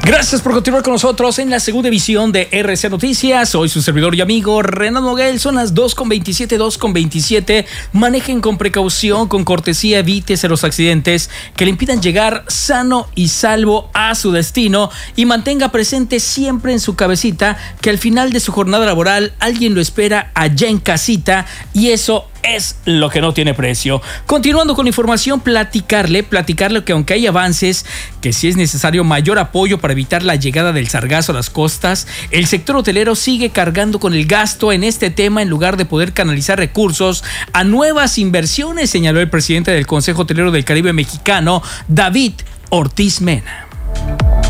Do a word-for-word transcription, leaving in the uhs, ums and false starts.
Gracias por continuar con nosotros en la segunda edición de R C Noticias. Soy su servidor y amigo Renan Moguel. Son las dos con veintisiete, dos con veintisiete. Manejen con precaución, con cortesía, evítese los accidentes que le impidan llegar sano y salvo a su destino, y mantenga presente siempre en su cabecita que al final de su jornada laboral alguien lo espera allá en casita, y eso es lo que no tiene precio. Continuando con información, platicarle, platicarle que aunque hay avances, que si es necesario mayor apoyo para evitar la llegada del sargazo a las costas, el sector hotelero sigue cargando con el gasto en este tema en lugar de poder canalizar recursos a nuevas inversiones, señaló el presidente del Consejo Hotelero del Caribe Mexicano, David Ortiz Mena.